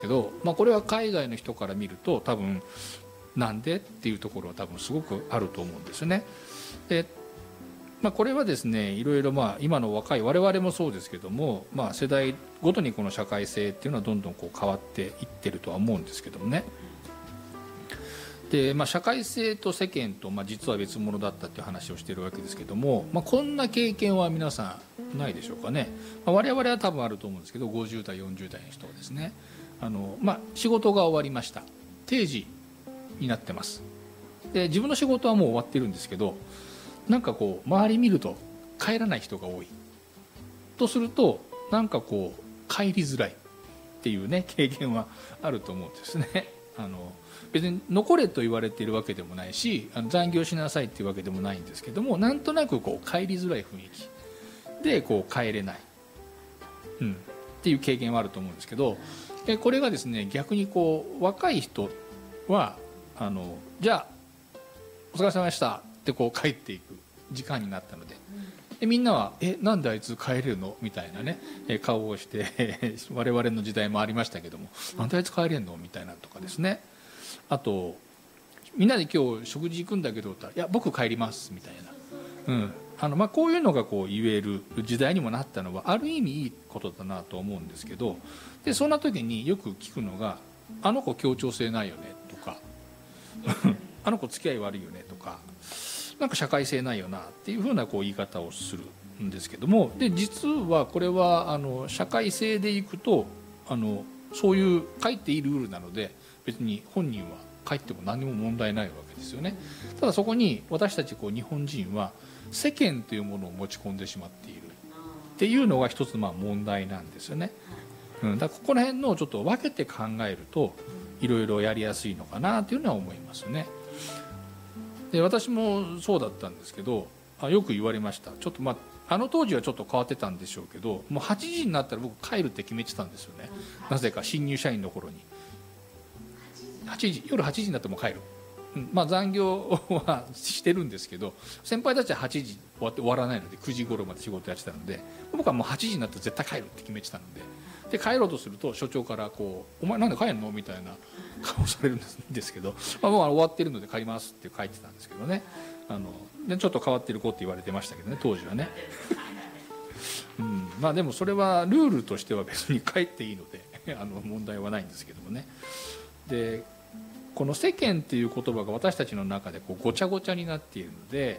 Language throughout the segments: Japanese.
けど、これは海外の人から見ると多分なんでっていうところは多分すごくあると思うんですよね。でこれはですね、いろいろ今の若い我々もそうですけども、世代ごとにこの社会性っていうのはどんどん変わっていってるとは思うんですけどもね。で社会性と世間と実は別物だったっていう話をしているわけですけども、こんな経験は皆さんないでしょうかね。我々は多分あると思うんですけど、50代40代の人はですね、仕事が終わりました、定時になってます。で自分の仕事はもう終わってるんですけど、なんか周り見ると帰らない人が多いとすると、なんか帰りづらいっていうね経験はあると思うんですね。別に残れと言われているわけでもないし、残業しなさいっていうわけでもないんですけども、なんとなく帰りづらい雰囲気で帰れない、っていう経験はあると思うんですけど、これがですね、逆に若い人はじゃあお疲れ様でしたって帰っていく時間になったので、みんなはなんであいつ帰れるのみたいなね顔をして我々の時代もありましたけども、なんであいつ帰れるのみたいなとかですね。あとみんなで今日食事行くんだけど、いや僕帰りますみたいな、こういうのが言える時代にもなったのはある意味いいことだなと思うんですけど、でそんな時によく聞くのが、あの子協調性ないよねとかあの子付き合い悪いよねとか、なんか社会性ないよなっていうふうな言い方をするんですけども、で実はこれは社会性でいくとそういう書いているルールなので、別に本人は書いても何も問題ないわけですよね。ただそこに私たち日本人は世間というものを持ち込んでしまっているっていうのが一つ問題なんですよね。だからここら辺のちょっと分けて考えるといろいろやりやすいのかなというのは思いますね。で私もそうだったんですけど、よく言われました。ちょっとあの当時はちょっと変わってたんでしょうけど、もう8時になったら僕帰るって決めてたんですよね。なぜか新入社員の頃に夜8時になっても帰る、残業はしてるんですけど、先輩たちは8時終わらないので9時頃まで仕事やってたので、僕はもう8時になって絶対帰るって決めてたので、帰ろうとすると所長からお前なんで帰るのみたいな顔されるんですけど、もう終わってるので帰りますって書いてたんですけどね。でちょっと変わってる子って言われてましたけどね、当時はね。でもそれはルールとしては別に帰っていいので問題はないんですけどもね。でこの世間っていう言葉が私たちの中でごちゃごちゃになっているので、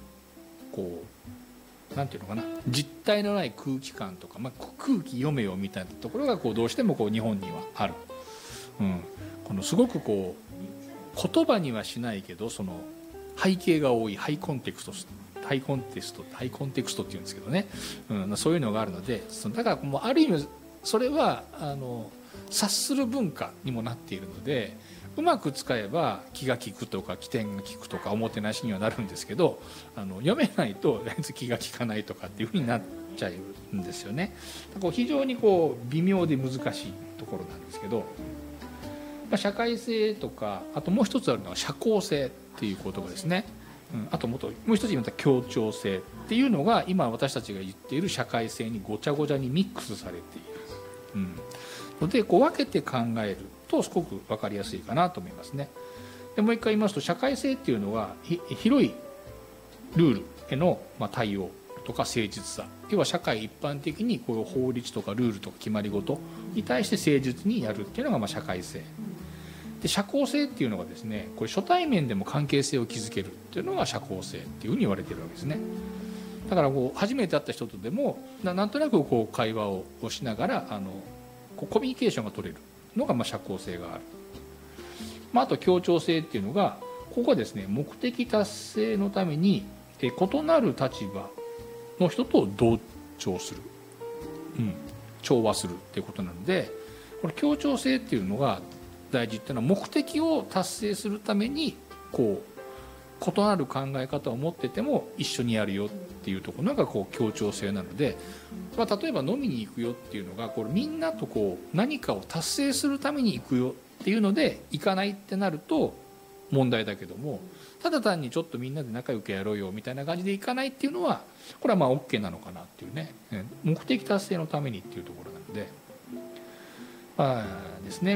なんていうのかな、実体のない空気感とか、空気読めよみたいなところがどうしても日本にはある、このすごく言葉にはしないけど、その背景が多いハイコンテクストっていうんですけどね、そういうのがあるので、だからもうある意味それは察する文化にもなっているので、うまく使えば気が利くとか起点が利くとかおもてなしにはなるんですけど、読めないと気が利かないとかっていうふうになっちゃうんですよね。非常に微妙で難しいところなんですけど、社会性とか、あともう一つあるのは社交性っていう言葉ですね。あともう一つ言った協調性っていうのが今私たちが言っている社会性にごちゃごちゃにミックスされている、ので分けて考えるとすごく分かりやすいかなと思いますね。でもう一回言いますと、社会性っていうのは広いルールへの対応とか誠実さ、要は社会一般的にこういう法律とかルールとか決まり事に対して誠実にやるっていうのが社会性で、社交性っていうのがですね、これ初対面でも関係性を築けるっていうのが社交性っていうふうに言われているわけですね。だから初めて会った人とでもなんとなく会話をしながらコミュニケーションが取れるのが社交性がある。あと協調性っていうのが、ここはですね、目的達成のために異なる立場の人と同調する、調和するっていうことなので、これ協調性っていうのが大事っていうのは、目的を達成するために異なる考え方を持ってても一緒にやるよっていうところが協調性なので、例えば飲みに行くよっていうのが、みんなと何かを達成するために行くよっていうので行かないってなると問題だけども、ただ単にちょっとみんなで仲良くやろうよみたいな感じで行かないっていうのは、これはOK なのかなっていうね、目的達成のためにっていうところなので、ですね。